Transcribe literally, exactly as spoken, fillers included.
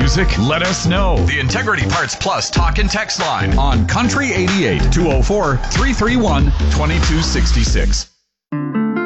music? Let us know. The Integrity Parts Plus talk and text line On Country eighty-eight, two oh four, three three one, two two six six.